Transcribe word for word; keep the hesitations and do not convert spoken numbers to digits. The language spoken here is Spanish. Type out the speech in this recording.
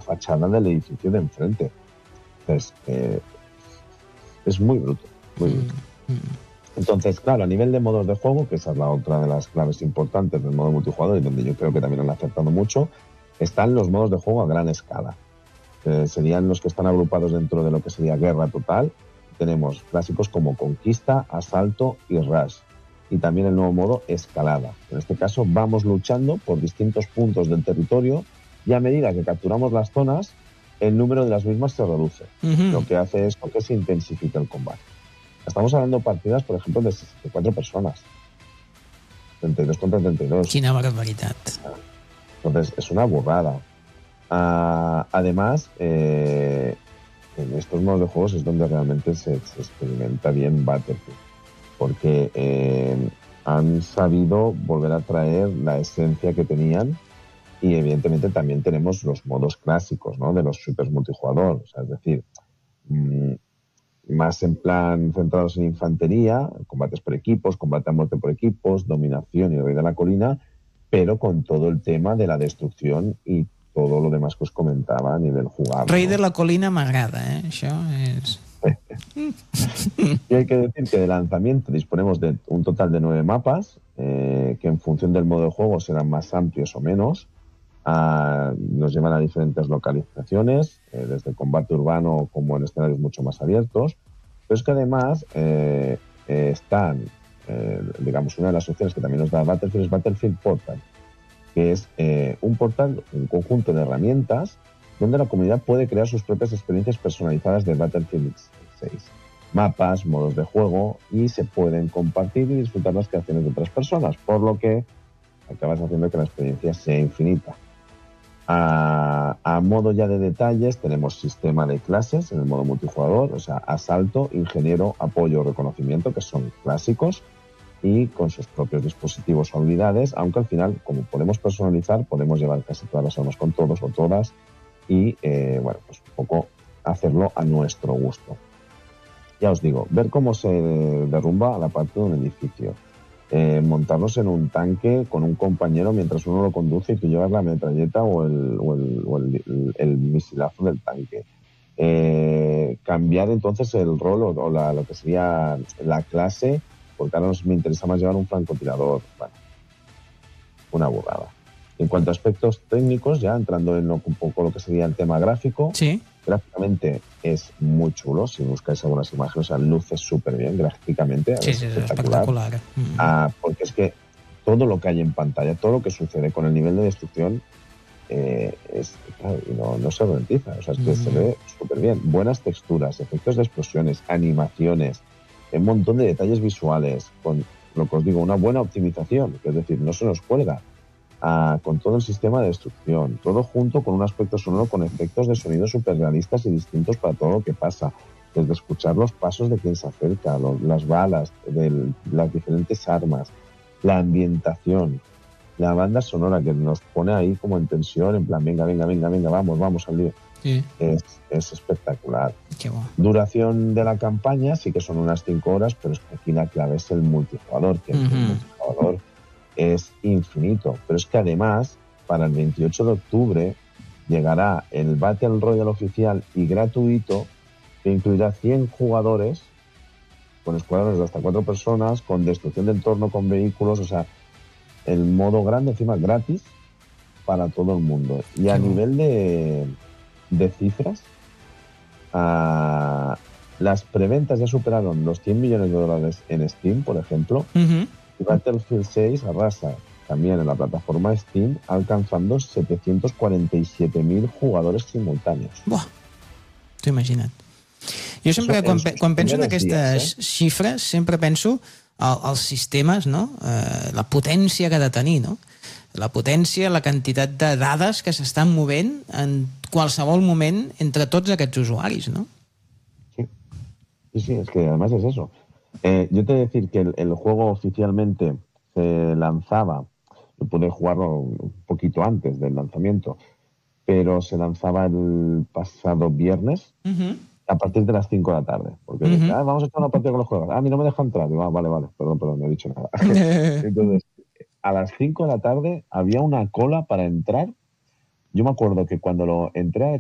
fachada del edificio de enfrente. Entonces, eh, es muy bruto, muy bruto. Entonces, claro, a nivel de modos de juego, que esa es la otra de las claves importantes del modo multijugador y donde yo creo que también han acertado mucho, están los modos de juego a gran escala. Eh, serían los que están agrupados dentro de lo que sería guerra total. Tenemos clásicos como conquista, asalto y rush. Y también el nuevo modo escalada. En este caso vamos luchando por distintos puntos del territorio y a medida que capturamos las zonas, el número de las mismas se reduce. Uh-huh. Lo que hace es que se intensifica el combate. Estamos hablando de partidas, por ejemplo, de sesenta y cuatro personas. treinta y dos contra treinta y dos. Quina barbaritat. Entonces, es una burrada. Uh, además, eh, en estos modos de juegos es donde realmente se, se experimenta bien Battlefield. Porque eh, han sabido volver a traer la esencia que tenían y evidentemente también tenemos los modos clásicos, ¿no? De los shooters multijugador. O sea, es decir, mmm, más en plan centrados en infantería, combates por equipos, combate a muerte por equipos, dominación y rey de la colina, pero con todo el tema de la destrucción y todo lo demás que os comentaba a nivel jugable. Rey ¿no? de la colina m'agrada, eh? Això és... Y hay que decir que de lanzamiento disponemos de un total de nueve mapas, eh, que en función del modo de juego serán más amplios o menos. Uh, nos llevan a diferentes localizaciones, eh, desde combate urbano como en escenarios mucho más abiertos, pero es que además eh, eh, están, eh, digamos, una de las opciones que también nos da Battlefield es Battlefield Portal, que es eh, un portal, un conjunto de herramientas donde la comunidad puede crear sus propias experiencias personalizadas de Battlefield seis. Mapas, modos de juego, y se pueden compartir y disfrutar las creaciones de otras personas, por lo que acabas haciendo que la experiencia sea infinita. A, a modo ya de detalles, tenemos sistema de clases en el modo multijugador, o sea, asalto, ingeniero, apoyo, reconocimiento, que son clásicos, y con sus propios dispositivos o habilidades, aunque al final, como podemos personalizar, podemos llevar casi todas las armas con todos o todas, y, eh, bueno, pues un poco hacerlo a nuestro gusto. Ya os digo, ver cómo se derrumba a la parte de un edificio, eh, montarnos en un tanque con un compañero mientras uno lo conduce y tú llevas la metralleta o el, o el, o el, el, el misilazo del tanque. Eh, cambiar entonces el rol o, o la, lo que sería la clase, porque ahora nos, me interesa más llevar un francotirador. Bueno, una burrada. En cuanto a aspectos técnicos, ya entrando en lo, un poco lo que sería el tema gráfico, sí. Gráficamente es muy chulo, si buscáis algunas imágenes, o sea, luce súper bien gráficamente, sí, es sí, espectacular, espectacular. Mm-hmm. Ah, porque es que todo lo que hay en pantalla, todo lo que sucede con el nivel de destrucción, eh, es, claro, no, no se ralentiza, o sea, es que mm-hmm. se ve súper bien, buenas texturas, efectos de explosiones, animaciones, un montón de detalles visuales, con lo que os digo, una buena optimización, que es decir, no se nos cuelga. Uh, con todo el sistema de destrucción, todo junto con un aspecto sonoro con efectos de sonido súper realistas y distintos para todo lo que pasa, desde escuchar los pasos de quien se acerca, lo, las balas, de las diferentes armas, la ambientación, la banda sonora que nos pone ahí como en tensión, en plan, venga, venga, venga, venga, vamos, vamos al lío. Sí. Es, es espectacular. Qué bueno. Duración de la campaña sí que son unas cinco horas, pero es que aquí la clave es el multijugador, que uh-huh. el multijugador es infinito, pero es que además para el veintiocho de octubre llegará el Battle Royale oficial y gratuito que incluirá cien jugadores con escuadrones de hasta cuatro personas, con destrucción de entorno, con vehículos, o sea, el modo grande encima gratis para todo el mundo. Y a nivel de, de cifras, uh, las preventas ya superaron los cien millones de dólares en Steam, por ejemplo. Uh-huh. Battlefield seis arrasa también en la plataforma Steam, alcanzando setecientos cuarenta y siete mil jugadores simultáneos. Buah, t'ho imagina't. Jo sempre, Això, quan, quan penso en aquestes eh? xifres, sempre penso als sistemes, no? Eh, la potència que ha de tenir, no? La potència, la quantitat de dades que s'estan movent en qualsevol moment entre tots aquests usuaris, no? Sí, sí, sí, es que además es eso. Eh, yo te voy a decir que el, el juego oficialmente se lanzaba, yo pude jugarlo un poquito antes del lanzamiento, pero se lanzaba el pasado viernes uh-huh. a partir de las cinco de la tarde, porque uh-huh. ah, vamos a echar una partida con los juegos, ah, a mí no me deja entrar, digo, ah, vale, vale, perdón, perdón, no he dicho nada. Entonces, a las cinco de la tarde había una cola para entrar. Yo me acuerdo que cuando lo entré a